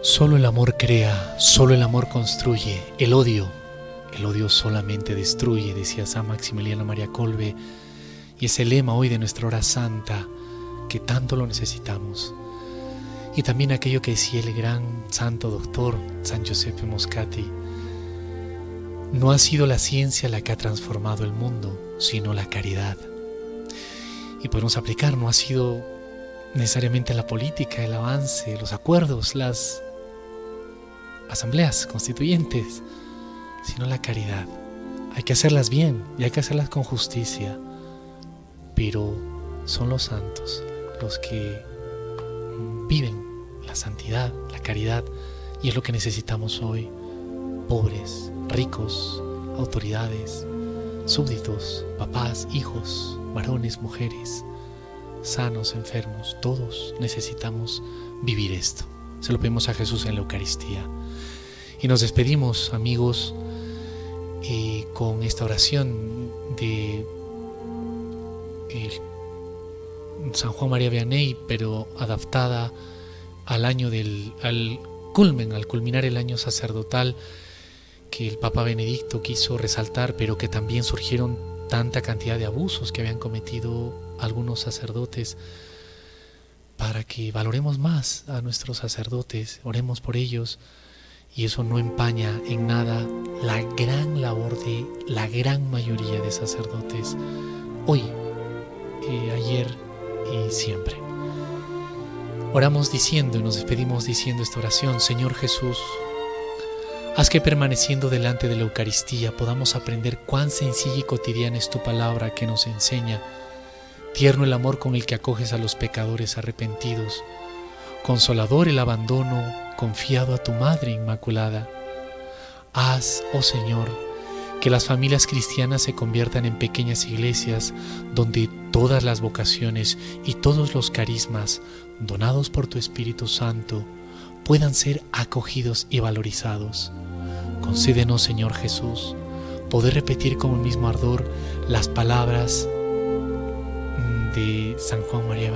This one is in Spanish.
Solo el amor crea, solo el amor construye. El odio solamente destruye, decía San Maximiliano María Kolbe, y es el lema hoy de nuestra hora santa, que tanto lo necesitamos. Y también aquello que decía el gran santo doctor San Giuseppe Moscati: no ha sido la ciencia la que ha transformado el mundo, sino la caridad. Y podemos aplicar, no ha sido necesariamente la política, el avance, los acuerdos, las asambleas constituyentes, sino la caridad. Hay que hacerlas bien y hay que hacerlas con justicia, pero son los santos los que viven la santidad, la caridad, y es lo que necesitamos hoy. Pobres, ricos, autoridades, súbditos, papás, hijos, varones, mujeres, sanos, enfermos, todos necesitamos vivir esto. Se lo pedimos a Jesús en la Eucaristía. Y nos despedimos, amigos, con esta oración de San Juan María Vianney, pero adaptada al culminar el año sacerdotal que el Papa Benedicto quiso resaltar, pero que también surgieron tanta cantidad de abusos que habían cometido algunos sacerdotes, para que valoremos más a nuestros sacerdotes, oremos por ellos, y eso no empaña en nada la gran labor de la gran mayoría de sacerdotes hoy, ayer y siempre. Oramos diciendo y nos despedimos diciendo esta oración: Señor Jesús, haz que permaneciendo delante de la Eucaristía podamos aprender cuán sencilla y cotidiana es tu palabra que nos enseña, tierno el amor con el que acoges a los pecadores arrepentidos, consolador el abandono confiado a tu Madre Inmaculada. Haz, oh Señor, que las familias cristianas se conviertan en pequeñas iglesias donde todas las vocaciones y todos los carismas donados por tu Espíritu Santo puedan ser acogidos y valorizados. Concédenos, Señor Jesús, poder repetir con el mismo ardor las palabras de San Juan María